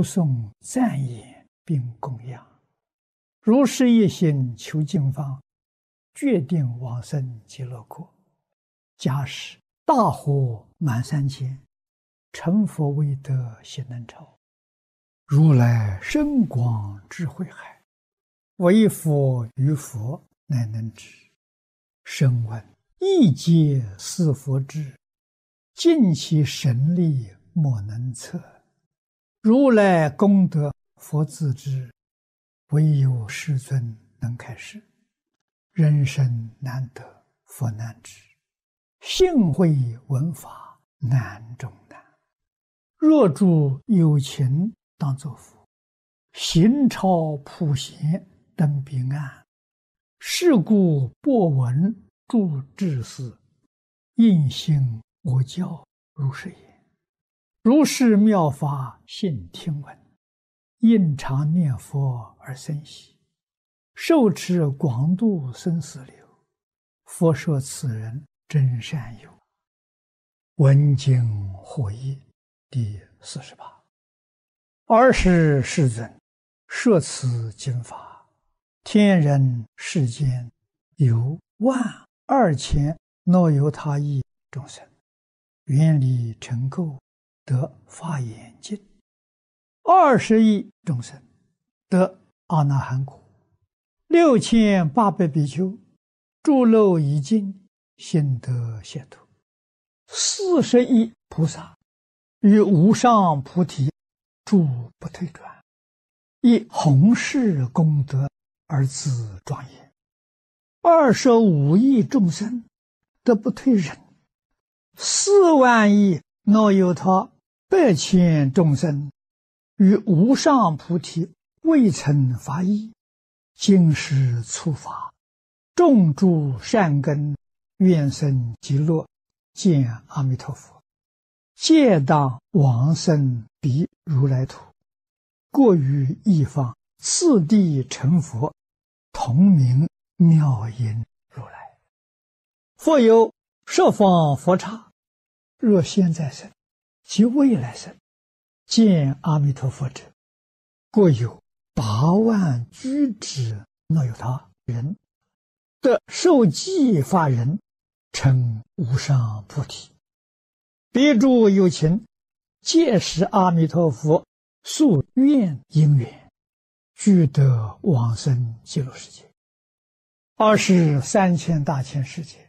读诵赞言并供养。如是一心求净方，决定往生极乐国。假使大火满3千，成佛未得悉能超。如来深广智慧海，唯佛于佛乃能知。声闻一皆是佛智，尽其神力莫能测。如来功德佛自知，唯有世尊能开示。人生难得佛难知，幸会闻法难中难。若诸有情当作佛，行超普贤登彼岸。是故播闻诸智士，应行我教如是言。如是妙法信听闻，应常念佛而生喜。受持广度生死流，佛说此人真善友。闻经获益第48。尔时世尊摄此经法，天人世间有12000耨由他亿众生，愿力成垢，得法眼净；20亿众生得阿那含果；6800比丘诸漏已尽，心得解脱；40亿菩萨于无上菩提诸不退转，以弘誓功德而自庄严；25亿众生得不退忍；4万亿耨由他100千众生于无上菩提未曾发意，今时初发，种诸善根，愿生极乐，见阿弥陀佛，皆当往生彼如来土。过于一方，次第成佛，同名妙音如来。复有十方佛刹，若现在生及未来生，见阿弥陀佛者，各有8万居止耨由他人，得受记法人，成无上菩提。彼诸有情，皆是阿弥陀佛宿愿因缘，俱得往生极乐世界。23千大千世界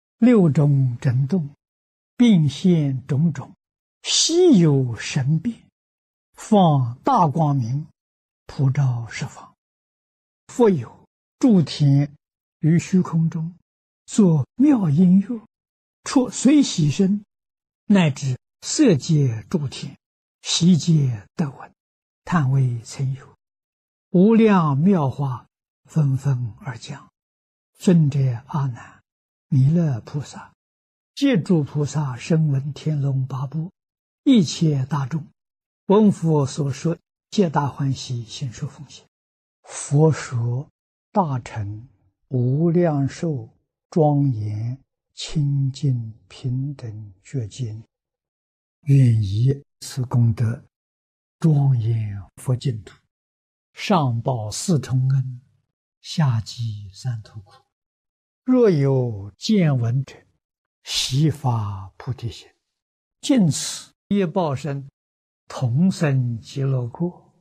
，6种震动，并现种种稀有神变，放大光明，普照十方。复有诸天于虚空中，作妙音乐，出随喜声，乃至色界诸天，悉皆得闻，叹为曾有。无量妙法纷纷而降。尊者阿难、弥勒菩萨，皆诸菩萨声闻天龙八部，一切大众，闻佛所说，皆大欢喜，信受奉行。佛说大乘无量寿庄严清净平等觉经，愿以此功德庄严佛净土，上报4重恩，下济3途苦。若有见闻者，悉发菩提心，尽此业报身，同生极乐国。